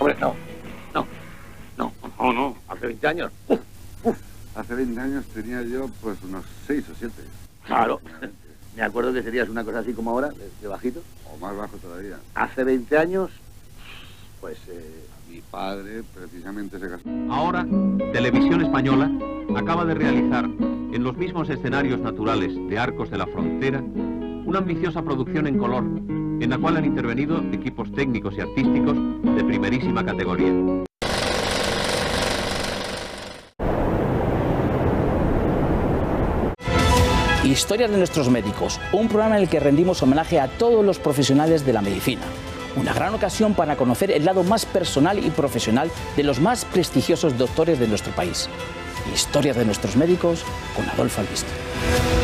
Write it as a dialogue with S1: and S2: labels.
S1: hombre, no. No. Hace 20 años.
S2: Hace 20 años tenía yo pues unos 6 o 7.
S1: Claro. Me acuerdo que serías una cosa así como ahora, de bajito.
S2: O más bajo todavía.
S1: Hace 20 años, pues...
S2: Mi padre precisamente se casó.
S3: Ahora, Televisión Española acaba de realizar, en los mismos escenarios naturales de Arcos de la Frontera, una ambiciosa producción en color, en la cual han intervenido equipos técnicos y artísticos de primerísima categoría.
S4: Historias de nuestros médicos, un programa en el que rendimos homenaje a todos los profesionales de la medicina. Una gran ocasión para conocer el lado más personal y profesional de los más prestigiosos doctores de nuestro país. Historias de nuestros médicos con Adolfo Albiste.